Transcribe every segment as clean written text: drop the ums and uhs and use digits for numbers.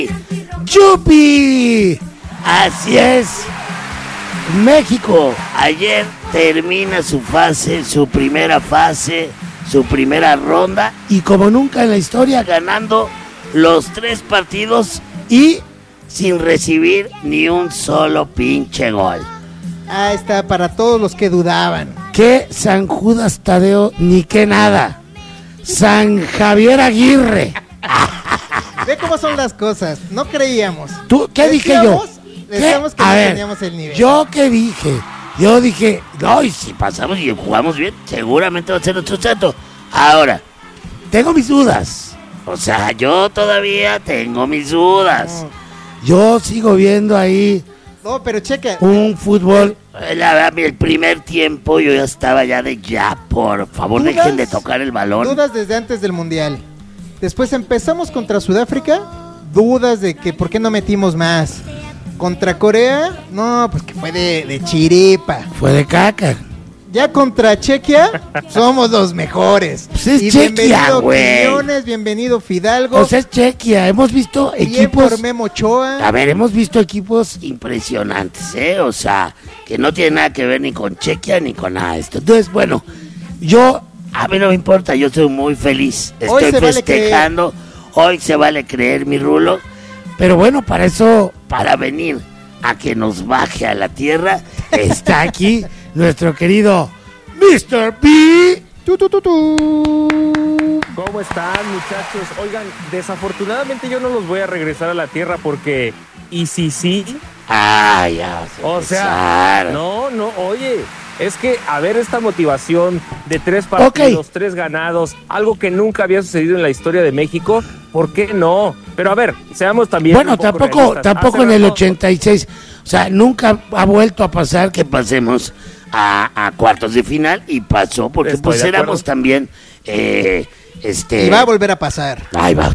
¡Yupi! Así es. México ayer termina su primera fase, su primera ronda, y como nunca en la historia, ganando los 3 partidos y sin recibir ni un solo pinche gol. Ah, está para todos los que dudaban. Que San Judas Tadeo ni que nada. San Javier Aguirre. Ve cómo son las cosas. No creíamos. ¿Tú qué dije yo? Decíamos que no teníamos el nivel. ¿Yo qué dije? Yo dije, no, y si pasamos y jugamos bien, seguramente va a ser otro trato. Ahora, tengo mis dudas. O sea, yo todavía tengo mis dudas. Yo sigo viendo ahí. No, pero checa. Un fútbol. La verdad, el primer tiempo yo ya estaba por favor, dejen de tocar el balón. Dudas desde antes del Mundial. Después empezamos contra Sudáfrica. Dudas de que por qué no metimos más. Contra Corea, no, pues que fue de chiripa. Fue de caca. Ya contra Chequia, somos los mejores. Pues es y Chequia, güey. Quiñones, bienvenido Fidalgo. Pues es Chequia, hemos visto equipos. Por Memo Ochoa. A ver, hemos visto equipos impresionantes, o sea, que no tiene nada que ver ni con Chequia ni con nada de esto. Entonces, bueno, a mí no me importa, yo soy muy feliz. Estoy festejando, hoy se vale creer, mi Rulo. Pero bueno, para venir a que nos baje a la tierra, está aquí nuestro querido Mr. B. ¿Cómo están, muchachos? Oigan, desafortunadamente yo no los voy a regresar a la tierra porque... ¿Y si sí? Ah, ya. O sea, no, oye... Es que, a ver, esta motivación de 3 partidos, 3 ganados, algo que nunca había sucedido en la historia de México, ¿por qué no? Pero a ver, seamos también... Bueno, tampoco en el 86, o sea, nunca ha vuelto a pasar que pasemos a cuartos de final, y pasó porque pues éramos también... Y va a volver a pasar. Ay, va.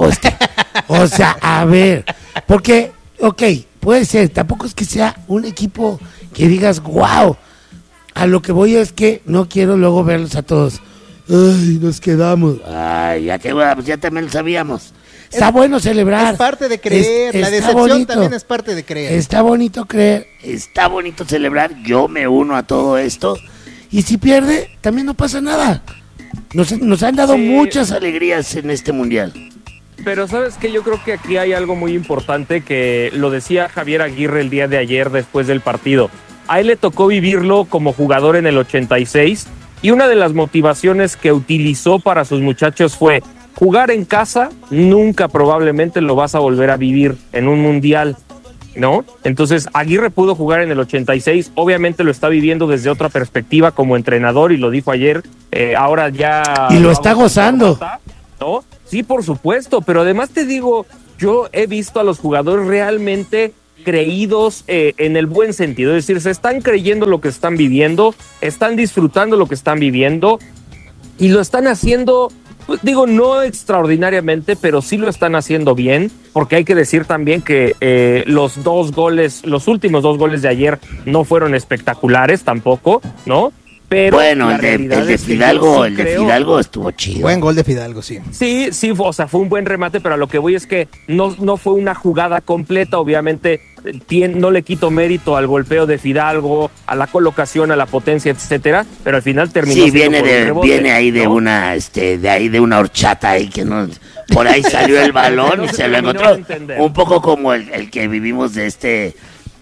O sea, a ver, porque, puede ser, tampoco es que sea un equipo que digas, wow. A lo que voy es que no quiero luego verlos a todos. Ay, nos quedamos. Ay, ya que bueno, pues ya también lo sabíamos. Está bueno celebrar. Es parte de creer, la decepción bonito. También es parte de creer. Está bonito creer, está bonito celebrar. Yo me uno a todo esto. Y si pierde, también no pasa nada. Nos han dado muchas alegrías en este mundial. Pero ¿sabes qué? Yo creo que aquí hay algo muy importante que lo decía Javier Aguirre el día de ayer después del partido. A él le tocó vivirlo como jugador en el 86 y una de las motivaciones que utilizó para sus muchachos fue jugar en casa, nunca probablemente lo vas a volver a vivir en un mundial, ¿no? Entonces Aguirre pudo jugar en el 86, obviamente lo está viviendo desde otra perspectiva como entrenador y lo dijo ayer, ahora ya... Y lo está gozando. ¿No? Sí, por supuesto, pero además te digo, yo he visto a los jugadores realmente... creídos en el buen sentido, es decir, se están creyendo lo que están viviendo, están disfrutando lo que están viviendo y lo están haciendo, pues, digo, no extraordinariamente, pero sí lo están haciendo bien, porque hay que decir también que los últimos 2 goles de ayer no fueron espectaculares tampoco, ¿no? Pero bueno, el de Fidalgo estuvo chido. Buen gol de Fidalgo, sí. Sí, o sea, fue un buen remate, pero a lo que voy es que no fue una jugada completa, obviamente no le quito mérito al golpeo de Fidalgo, a la colocación, a la potencia, etcétera, pero al final terminó. Sí, viene ahí de una, de una horchata ahí que no, por ahí salió el balón y se lo encontró. Un poco como el que vivimos de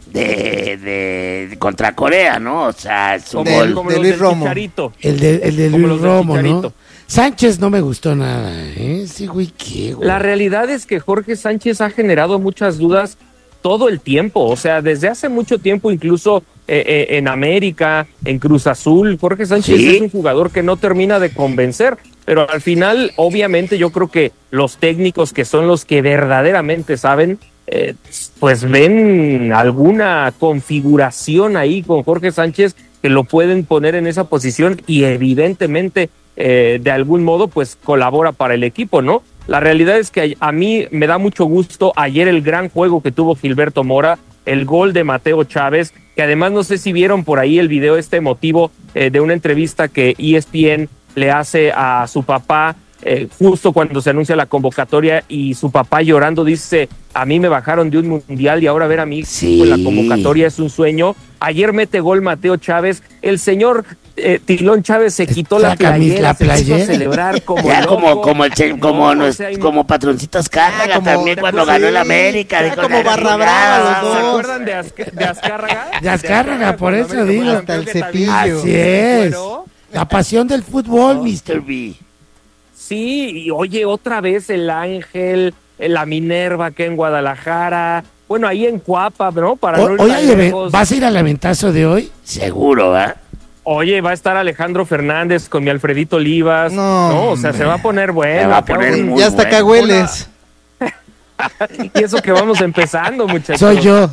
contra Corea, ¿no? O sea, es un gol de Luis Romo. El de Luis Romo, ¿no? Sánchez no me gustó nada, sí, güey, qué güey. La realidad es que Jorge Sánchez ha generado muchas dudas todo el tiempo, o sea, desde hace mucho tiempo, incluso en América, en Cruz Azul, Jorge Sánchez es un jugador que no termina de convencer, pero al final, obviamente, yo creo que los técnicos que son los que verdaderamente saben, pues ven alguna configuración ahí con Jorge Sánchez que lo pueden poner en esa posición y evidentemente de algún modo pues colabora para el equipo, ¿no? La realidad es que a mí me da mucho gusto ayer el gran juego que tuvo Gilberto Mora, el gol de Mateo Chávez, que además no sé si vieron por ahí el video emotivo de una entrevista que ESPN le hace a su papá justo cuando se anuncia la convocatoria y su papá llorando dice, a mí me bajaron de un mundial y ahora ver a mi hijo en la convocatoria es un sueño. Ayer mete gol Mateo Chávez, el señor Tilón Chávez se quitó la playera, se hizo a celebrar como ya loco, como Patroncito Azcárraga también cuando ganó el América. Dijo, como Barra Brava, los dos. ¿Se acuerdan de Azcárraga? De Azcárraga, por eso digo. Hasta el cepillo. Así es. La pasión del fútbol, Mr. B. Sí, y oye, otra vez el Ángel, la Minerva acá en Guadalajara, bueno, ahí en Cuapa, ¿no? Oye, ¿vas a ir al aventazo de hoy? Seguro, ¿eh? Oye, va a estar Alejandro Fernández con mi Alfredito Olivas. No, o sea, se va a poner bueno. Se va a poner muy ya hasta acá hueles. Y eso que vamos empezando, muchachos. Soy yo.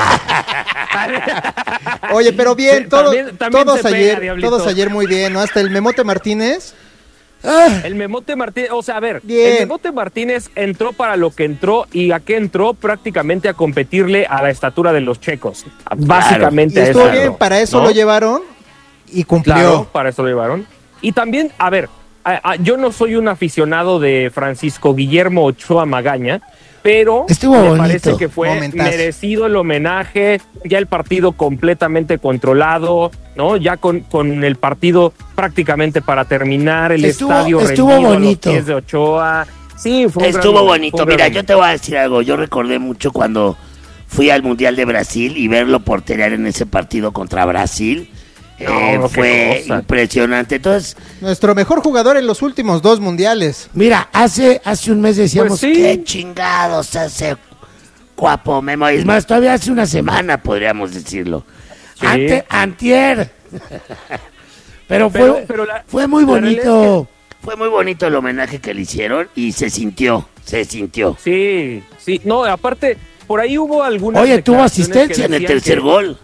Oye, pero bien, Sí, también todos ayer muy bien, ¿no? Hasta el Memote Martínez. El Memote Martínez, o sea, a ver, bien. El Memote Martínez entró para lo que entró y a qué entró prácticamente a competirle a la estatura de los checos. Básicamente y a estuvo eso. bien, para eso lo llevaron y cumplió. Claro, para eso lo llevaron. Y también, a ver, yo no soy un aficionado de Francisco Guillermo Ochoa Magaña, pero me parece que fue merecido el homenaje, ya el partido completamente controlado, ¿no? Ya con el partido prácticamente para terminar, el estadio estuvo rendido bonito. A los pies de Ochoa. Sí, estuvo bonito. Mira, yo te voy a decir algo, yo recordé mucho cuando fui al Mundial de Brasil y verlo porterear en ese partido contra Brasil. Fue impresionante. Entonces, nuestro mejor jugador en los últimos 2 mundiales. Mira, hace un mes decíamos, pues sí, qué chingados hace Guapo Memo. Es más, todavía hace una semana podríamos decirlo. Sí. Antier. pero fue muy bonito. Fue muy bonito el homenaje que le hicieron y se sintió. Sí, no, aparte, por ahí hubo algunas. Oye, tuvo asistencia en el tercer gol.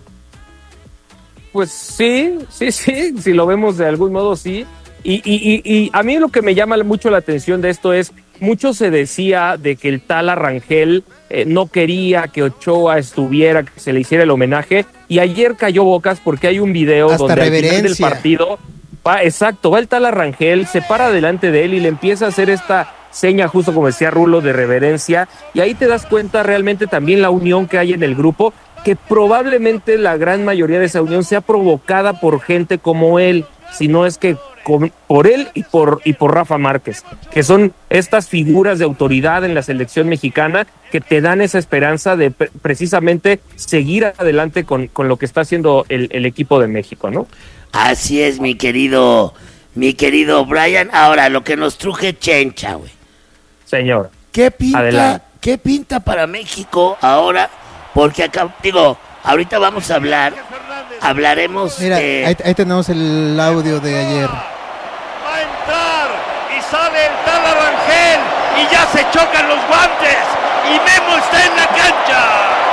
Pues sí, si lo vemos de algún modo, sí. Y a mí lo que me llama mucho la atención de esto es, mucho se decía de que el Tala Rangel no quería que Ochoa estuviera, que se le hiciera el homenaje, y ayer cayó bocas porque hay un video hasta donde reverencia. al final del partido, va el Tala Rangel, se para delante de él y le empieza a hacer esta seña, justo como decía Rulo, de reverencia, y ahí te das cuenta realmente también la unión que hay en el grupo, que probablemente la gran mayoría de esa unión sea provocada por gente como él, si no es que por él y por Rafa Márquez, que son estas figuras de autoridad en la selección mexicana que te dan esa esperanza de precisamente seguir adelante con lo que está haciendo el equipo de México, ¿no? Así es, mi querido Brian. Ahora, lo que nos truje Chencha, güey. Señor. ¿Qué pinta para México ahora? Porque acá, ahorita vamos a hablaremos. Mira, ahí tenemos el audio de ayer. Va a entrar y sale el Tala Rangel y ya se chocan los guantes y Memo está en la cancha.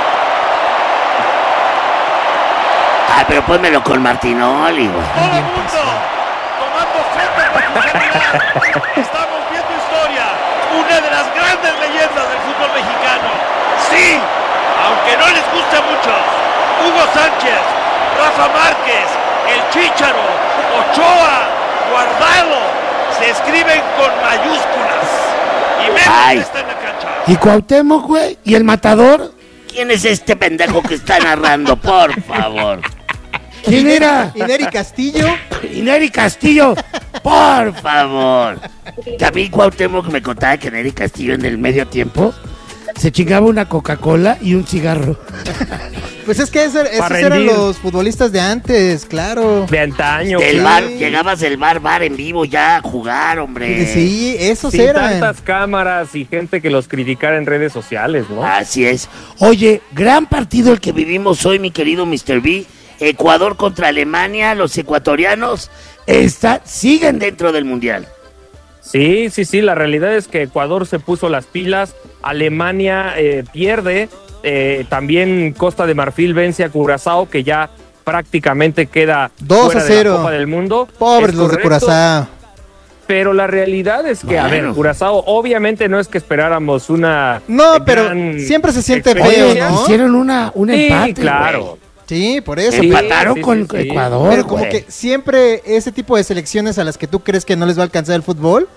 Pero pónmelo con Martinoli, güey. Todo el mundo tomando fotos. Estamos viendo historia, una de las grandes leyendas del fútbol mexicano. Sí, aunque no les guste a muchos, Hugo Sánchez, Rafa Márquez, el Chícharo, Ochoa, Guardado, se escriben con mayúsculas. Y Memo está en la cancha. ¿Y Cuauhtémoc, güey? ¿Y el Matador? ¿Quién es este pendejo que está narrando? Por favor. ¿Quién era? ¿Ineri Castillo? Ineri Castillo, por favor. También Cuauhtémoc me contaba que Ineri Castillo en el medio tiempo se chingaba una Coca-Cola y un cigarro. Pues es que esos eran los futbolistas de antes, claro. De antaño. Del bar, llegabas del bar en vivo ya a jugar, hombre. Sí, esos sin eran. Tantas cámaras y gente que los criticara en redes sociales, ¿no? Así es. Oye, gran partido el que vivimos hoy, mi querido Mr. B. Ecuador contra Alemania, los ecuatorianos siguen dentro del Mundial. Sí, la realidad es que Ecuador se puso las pilas, Alemania pierde, también Costa de Marfil vence a Curazao, que ya prácticamente queda 2-0 fuera de la Copa del Mundo. Pobres los de Curazao. Pero la realidad es que, a ver, Curazao, obviamente no es que esperáramos una... No, pero siempre se siente feo, ¿no? Hicieron un empate, claro. Güey. Sí, por eso. Empataron con Ecuador, pero como que siempre ese tipo de selecciones a las que tú crees que no les va a alcanzar el fútbol,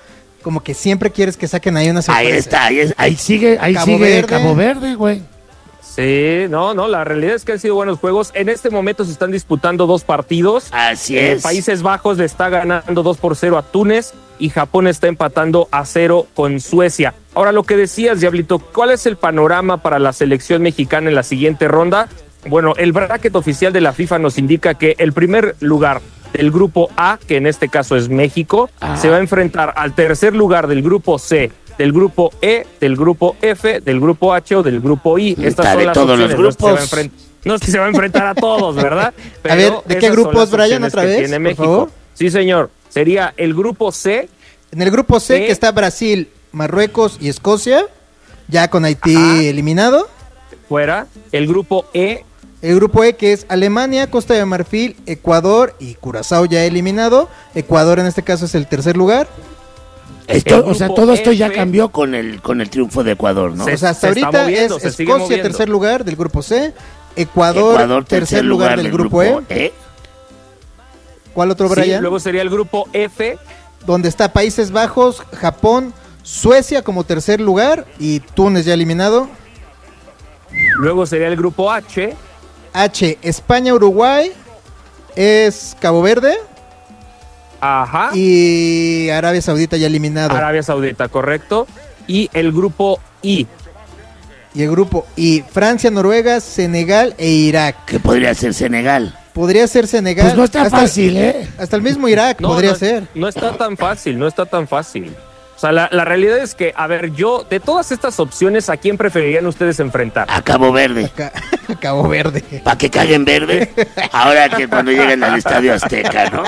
como que siempre quieres que saquen ahí una sorpresa. Ahí está, ahí sigue Cabo Verde, güey. Sí, no, la realidad es que han sido buenos juegos. En este momento se están disputando 2 partidos. Así es. Países Bajos le está ganando 2-0 a Túnez y Japón está empatando a 0 con Suecia. Ahora, lo que decías, Diablito, ¿cuál es el panorama para la selección mexicana en la siguiente ronda? Bueno, el bracket oficial de la FIFA nos indica que el primer lugar del grupo A, que en este caso es México, se va a enfrentar al tercer lugar del grupo C, del grupo E, del grupo F, del grupo H o del grupo I. Estas son las todos opciones. los grupos. No es que se va a enfrentar a todos, ¿verdad? Pero a ver, ¿de qué grupos, Brian, otra vez, tiene México. por favor? Sí, señor. Sería el grupo C. En el grupo C, que está Brasil, Marruecos y Escocia, ya con Haití eliminado. Fuera. El grupo E. El grupo E, que es Alemania, Costa de Marfil, Ecuador y Curazao ya eliminado. Ecuador en este caso es el tercer lugar. O sea, todo esto ya cambió con el triunfo de Ecuador, ¿no? O sea, hasta ahorita es Escocia tercer lugar del grupo C, Ecuador tercer lugar del grupo E. ¿Cuál otro, Brian? Sí, luego sería el grupo F, donde está Países Bajos, Japón, Suecia como tercer lugar y Túnez ya eliminado. Luego sería el grupo H. H, España, Uruguay, es Cabo Verde. Ajá. Y Arabia Saudita ya eliminado. Arabia Saudita, correcto. Y el grupo I. Y el grupo I, Francia, Noruega, Senegal e Irak. ¿Qué podría ser Senegal? Podría ser Senegal. Pues no está fácil, ¿eh? Hasta el mismo Irak podría ser. No está tan fácil, no está tan fácil. O sea, la realidad es que, a ver, yo, de todas estas opciones, ¿a quién preferirían ustedes enfrentar? A Cabo Verde. A Cabo Verde. ¿Para que caguen verde? Ahora que cuando lleguen al Estadio Azteca, ¿no?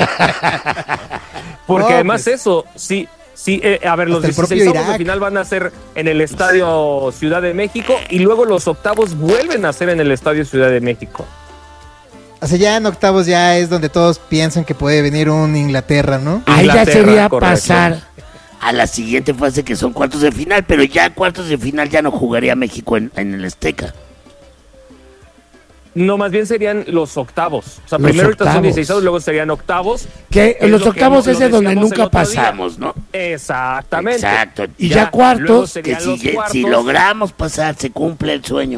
Porque No, además pues, eso, sí, a ver, los hasta el 16 propio de final van a ser en el Estadio Ciudad de México y luego los octavos vuelven a ser en el Estadio Ciudad de México. O sea, ya en octavos ya es donde todos piensan que puede venir un Inglaterra, ¿no? Ahí ya sería correcto. pasar a la siguiente fase, que son cuartos de final, pero ya cuartos de final ya no jugaría México en el Azteca. No, más bien serían los octavos. O sea, Los primero ahorita son octavos. 16, luego serían octavos. Que Es los lo que octavos lo es de donde decíamos el nunca otro día. pasamos, ¿no? Exactamente. Exacto. Y Ya, ya luego cuartos, que serían los cuartos. si logramos pasar, se cumple el sueño.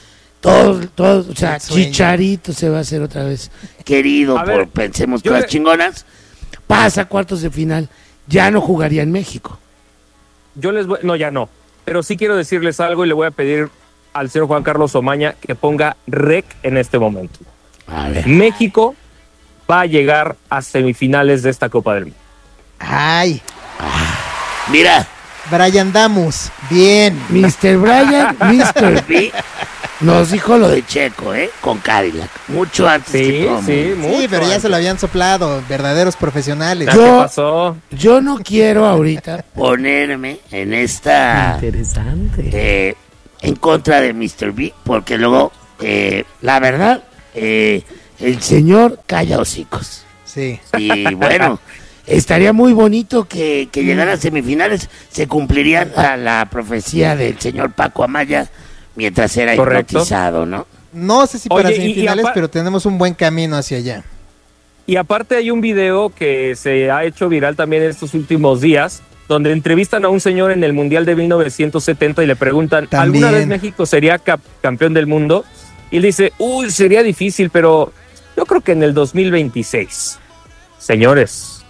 Todo, o sea, El sueño. Chicharito se va a hacer otra vez querido A ver, pensemos yo cosas chingonas. Pasa a cuartos de final, ya no jugaría en México. Yo les voy, no, ya no. Pero sí quiero decirles algo y le voy a pedir al señor Juan Carlos Omaña que ponga rec en este momento. A ver. México va a llegar a semifinales de esta Copa del Mundo. Ay, Mira, Brian Damus, bien. Mr. Brian, Mr. B nos dijo lo de Checo, con Cadillac. Mucho antes que todo el mundo. Sí, pero ya se lo habían soplado, verdaderos profesionales. ¿Qué pasó? Yo no quiero ahorita ponerme en esta... Interesante. En contra de Mr. B, porque luego, la verdad, el señor calla hocicos. Sí. Y bueno, estaría muy bonito que llegara a semifinales, se cumpliría la profecía del señor Paco Amaya mientras era Correcto. hipnotizado, ¿no? No sé si para Oye, semifinales, pero tenemos un buen camino hacia allá. Y aparte hay un video que se ha hecho viral también en estos últimos días, donde entrevistan a un señor en el Mundial de 1970 y le preguntan, También. ¿alguna vez México sería campeón del mundo? Y él dice, sería difícil, pero yo creo que en el 2026. Señores,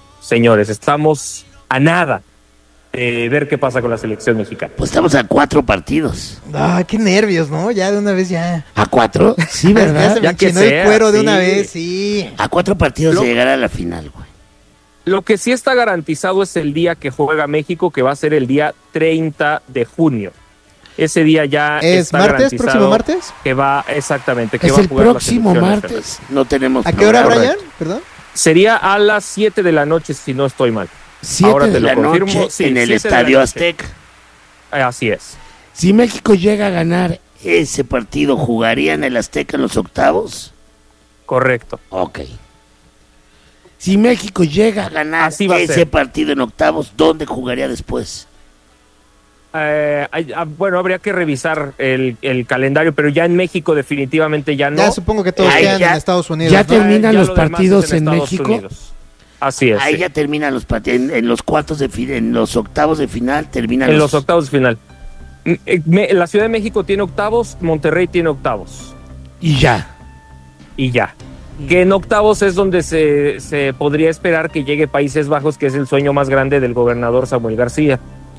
estamos a nada de ver qué pasa con la selección mexicana. Pues estamos a 4 partidos. Ah, qué nervios, ¿no? Ya de una vez ya. ¿A 4? Sí, Ya ¿verdad? se me Ya que enchinó el sea, cuero de sí. una vez, sí. A 4 partidos Lo- de llegar a la final, güey. Lo que sí está garantizado es el día que juega México, que va a ser el día 30 de junio. Ese día ya ¿Es está martes, garantizado próximo martes? Que va, exactamente, que Es va a el jugar la próximo selección martes. No tenemos ¿A qué hora, programa. Brian? Perdón. Sería a las 7 de la noche, si no estoy mal. 7 Ahora de te lo la confirmo. noche Sí, en el 7 de la Estadio noche. Azteca. Así es. Si México llega a ganar ese partido, ¿jugaría en el Azteca en los octavos? Correcto. Ok. Si México llega a ganar Así va a ese ser. partido en octavos, ¿dónde jugaría después? Bueno, habría que revisar el calendario, pero ya en México definitivamente ya no. Ya supongo que todos Ahí quedan ya- en Estados Unidos. ya ¿no? terminan Ya los lo demás partidos es en Estados México. Unidos. Así es. Ahí ya terminan en los cuartos de final, en los octavos de final terminan. En los octavos de final. La Ciudad de México tiene octavos, Monterrey tiene octavos. Y ya. Que en octavos es donde se podría esperar que llegue Países Bajos, que es el sueño más grande del gobernador Samuel García.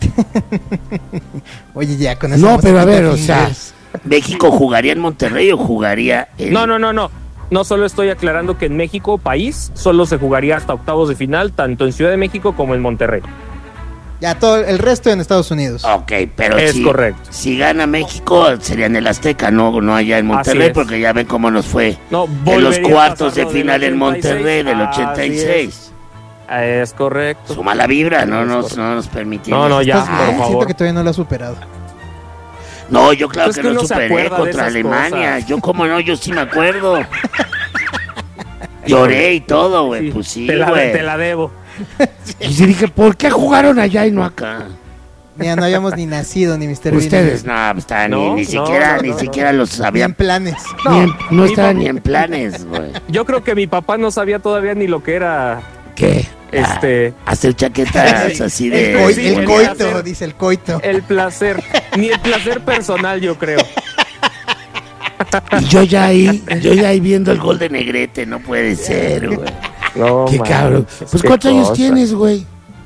Oye, ya con eso. No, pero a ver, o sea, ¿México jugaría en Monterrey o jugaría en...? No. No solo estoy aclarando que en México, país, solo se jugaría hasta octavos de final, tanto en Ciudad de México como en Monterrey. Ya, todo el resto en Estados Unidos. Ok, pero es correcto. Si gana México, sería en el Azteca, no allá en Monterrey, porque ya ven cómo nos fue en los cuartos de final en Monterrey del 86. Es correcto. Su mala vibra, no nos permitimos. No, ya, Por favor. Siento que todavía no lo ha superado. No, yo claro que uno lo se superé acuerda de contra esas Alemania. cosas. Yo, cómo no, yo sí me acuerdo. Lloré y todo, güey. Sí, Pues sí, te güey. la debo. y sí dije, ¿por qué jugaron allá y no acá? Mira, no habíamos ni nacido, ni Mr. Ustedes, No, pues, No, ni siquiera los Ni en sabían. planes. No estaban ni en planes, güey. Yo creo que mi papá no sabía todavía ni lo que era ¿Qué? Hacer chaquetas así de... El coito, dice el coito. el placer, ni el placer personal, yo creo. Y yo ya ahí viendo el gol de Negrete, no puede ser, güey. No, Qué cabrón. Pues, ¿cuántos años tienes, güey?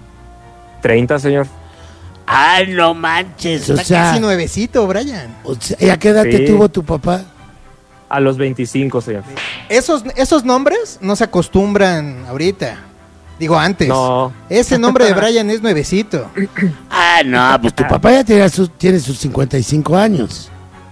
30, señor. Ay, no manches, O Está sea, casi nuevecito, Brian. ¿y a qué edad te Sí. tuvo tu papá? A los 25, señor. Esos nombres no se acostumbran ahorita. Digo, antes. No. Ese nombre de Brian es nuevecito. Ah, no, pues Tu papá ya tiene sus 55 años.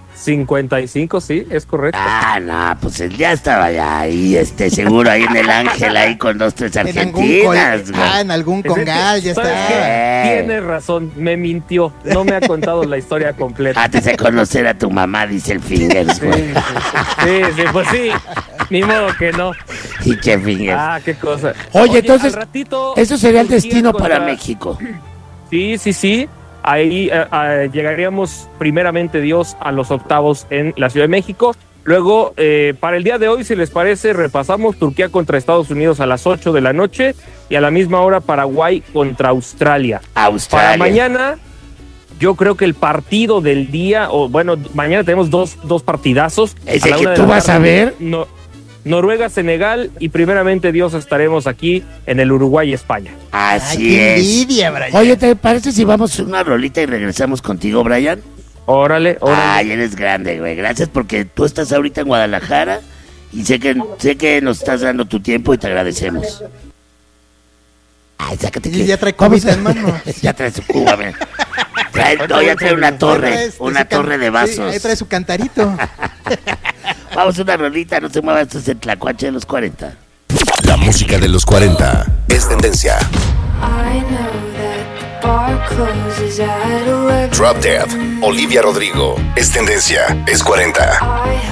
55, sí, es correcto. Ah, no, pues él ya estaba ya ahí, seguro ahí en el Ángel, ahí con 2, 3 argentinas, güey. en algún congal ya ¿Sabes está. qué? Tienes razón, me mintió. No me ha contado la historia completa. Antes de conocer a tu mamá, dice el Fingers, güey. Sí, pues sí. Ni modo que no. Y che Fingers. Ah, qué cosa. Oye, entonces, al ratito, eso sería el Turquía destino Para contra- México. Sí. Ahí llegaríamos primeramente Dios a los octavos en la Ciudad de México. Luego, para el día de hoy, si les parece, repasamos Turquía contra Estados Unidos a las 8 de la noche y a la misma hora Paraguay contra Australia. Para mañana, yo creo que el partido del día, o bueno, mañana tenemos dos partidazos. Ese A la que una de tú la vas tarde, a ver. Noruega, Senegal y primeramente Dios estaremos aquí en el Uruguay y España. Ay, Así qué es. envidia, Brian. Oye, ¿te parece si vamos? Una rolita y regresamos contigo, Brian. Órale. Ay, eres grande, güey. Gracias porque tú estás ahorita en Guadalajara y sé que nos estás dando tu tiempo y te agradecemos. Ay, sácate Y que... ya trae cubita en mano. Ya trae su cuba, mira. Ya trae una torre, una torre de vasos. Sí, ahí trae su cantarito. Vamos a una rolita, no se mueva, esto es el Tlacuache de los 40. La música de los 40 es tendencia. I know that the bar closes at 11. Drop Dead, Olivia Rodrigo, es tendencia, es 40. I